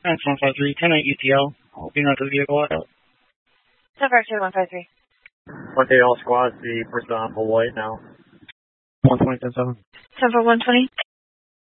That's 153, 10-8 UTL. Being out to the vehicle out. 752, 153. Okay, all squads, the person on full white now. 120, 10-7. 74120.